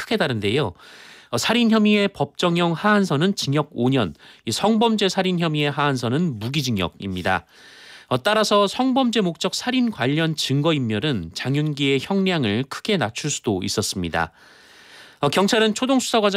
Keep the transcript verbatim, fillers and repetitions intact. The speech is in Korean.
크게 다른데요. 어, 살인 혐의의 법정형 하한선은 징역 오 년, 이 성범죄 살인 혐의의 하한선은 무기징역입니다. 어, 따라서 성범죄 목적 살인 관련 증거인멸은 장윤기의 형량을 크게 낮출 수도 있었습니다. 어, 경찰은 초동 수사 과정